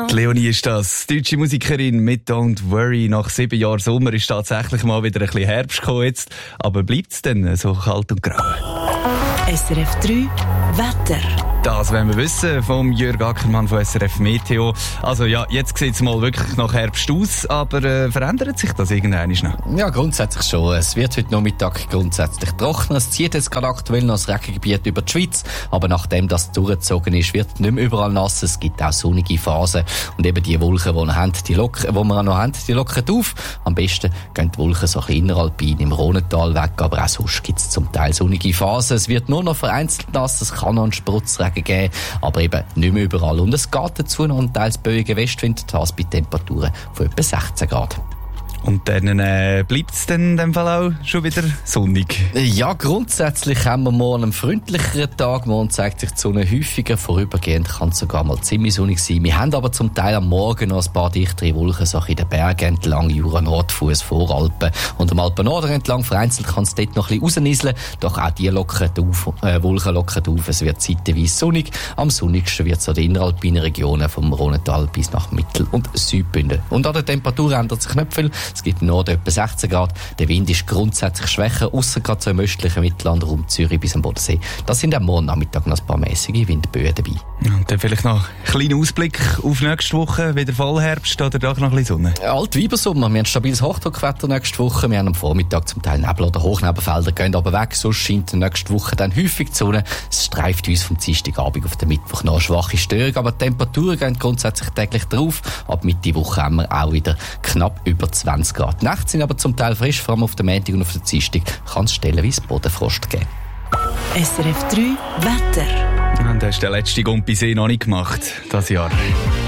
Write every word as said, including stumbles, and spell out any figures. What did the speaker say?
Die Leonie ist das, deutsche Musikerin mit Don't Worry. Nach sieben Jahren Sommer ist tatsächlich mal wieder ein bisschen Herbst gekommen jetzt. Aber bleibt es denn so kalt und grau? S R F drei Wetter. Das wollen wir wissen vom Jörg Ackermann von S R F Meteo. Also ja, jetzt sieht es mal wirklich nach Herbst aus, aber äh, verändert sich das irgendwann noch? Ja, grundsätzlich schon. Es wird heute Nachmittag grundsätzlich trockener. Es zieht jetzt gerade aktuell noch das Regengebiet über die Schweiz, aber nachdem das durchgezogen ist, wird nicht mehr überall nass. Es gibt auch sonnige Phasen und eben die Wolken, die, wir haben, die, lockern, die wir noch haben, die lockern auf. Am besten gehen die Wolken so ein bisschen inneralpin im Rhonental weg, aber auch sonst gibt es zum Teil sonnige Phasen. Es wird nur noch vereinzelt nass, es kann noch einen Spritzregen geben, aber eben nicht mehr überall. Und es geht dazu noch ein teils böiger Westwind, das bei Temperaturen von etwa sechzehn Grad. Und dann äh, bleibt es dann in dem Fall auch schon wieder sonnig? Ja, grundsätzlich haben wir morgen einen freundlicheren Tag. Morgen zeigt sich die Sonne häufiger. Vorübergehend kann es sogar mal ziemlich sonnig sein. Wir haben aber zum Teil am Morgen noch ein paar dichtere Wolken, so in den Bergen entlang, Jura, Nordfuss, Voralpen und am Alpen-Norden entlang. Vereinzelt kann es dort noch ein bisschen rausnieseln. Doch auch die lockern auf, äh, Wolken lockern auf. Es wird zeitweise sonnig. Am sonnigsten wird es an den inneralpinen Regionen vom Rhonental bis nach Mittel- und Südbünden. Und an der Temperatur ändert sich nicht viel. Es gibt im Norden etwa sechzehn Grad. Der Wind ist grundsätzlich schwächer, ausser gerade so im östlichen Mittellandraum Zürich bis am Bodensee. Da sind am Morgen Nachmittag noch ein paar mäßige Windböen dabei. Und dann vielleicht noch ein kleiner Ausblick auf nächste Woche. Wieder Vollherbst oder doch noch ein bisschen Sonne? Alt-Weibersommer. Wir haben stabiles Hochdruckwetter nächste Woche. Wir haben am Vormittag zum Teil Nebel- oder Hochnebelfelder, gehen aber weg. Sonst scheint nächste Woche dann häufig die Sonne. Es streift uns vom Dienstagabend auf den Mittwoch noch eine schwache Störung, aber die Temperaturen gehen grundsätzlich täglich drauf. Ab Mitte Woche haben wir auch wieder knapp über zwanzig Grad. Die Nächte sind aber zum Teil frisch, vor allem auf der Montag und auf der Dienstag kann es stellenweise Bodenfrost geben. S R F drei Wetter. Und hast du den letzten Gumpisee noch nicht gemacht, das Jahr?